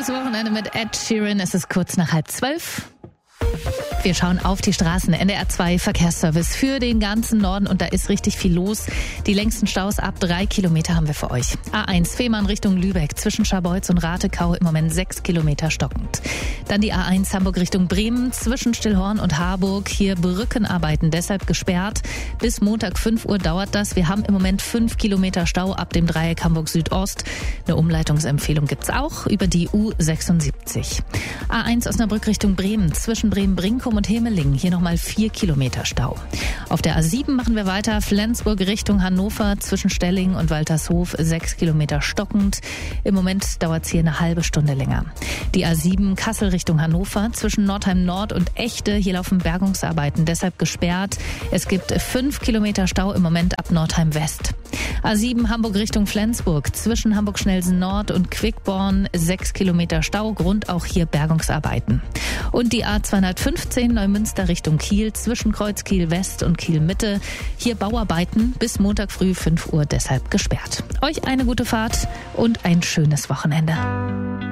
Frohes Wochenende mit Ed Sheeran. Es ist kurz nach 11:30. Wir schauen auf die Straßen. NDR 2 Verkehrsservice für den ganzen Norden und da ist richtig viel los. Die längsten Staus ab 3 Kilometer haben wir für euch. A1 Fehmarn Richtung Lübeck zwischen Scharbeutz und Ratekau im Moment 6 Kilometer stockend. Dann die A1 Hamburg Richtung Bremen zwischen Stillhorn und Harburg. Hier Brückenarbeiten deshalb gesperrt. Bis Montag 5 Uhr dauert das. Wir haben im Moment 5 Kilometer Stau ab dem Dreieck Hamburg Südost. Eine Umleitungsempfehlung gibt's auch über die U76. A1 Osnabrück Richtung Bremen zwischen Bremen-Brinkum und Hemeling. Hier nochmal 4 Kilometer Stau. Auf der A7 machen wir weiter. Flensburg Richtung Hannover zwischen Stelling und Waltershof 6 Kilometer stockend. Im Moment dauert es hier eine halbe Stunde länger. Die A7 Kassel Richtung Hannover zwischen Nordheim Nord und Echte. Hier laufen Bergungsarbeiten, deshalb gesperrt. Es gibt 5 Kilometer Stau im Moment ab Nordheim West. A7 Hamburg Richtung Flensburg zwischen Hamburg-Schnellsen Nord und Quickborn 6 Kilometer Stau. Grund auch hier Bergungsarbeiten. Und die A215 Neumünster Richtung Kiel zwischen Kreuzkiel West und Kiel Mitte. Hier Bauarbeiten bis Montag früh 5 Uhr deshalb gesperrt. Euch eine gute Fahrt und ein schönes Wochenende.